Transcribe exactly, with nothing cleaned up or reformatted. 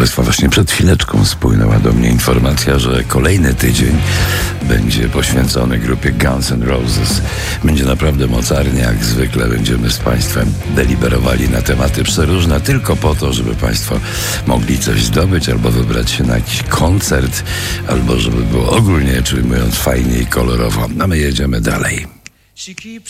Państwa, właśnie przed chwileczką spłynęła do mnie informacja, że kolejny tydzień będzie poświęcony grupie Guns N' Roses. Będzie naprawdę mocarnie, jak zwykle będziemy z Państwem deliberowali na tematy przeróżne, tylko po to, żeby Państwo mogli coś zdobyć, albo wybrać się na jakiś koncert, albo żeby było ogólnie, czyli mówiąc, fajnie i kolorowo. A my jedziemy dalej.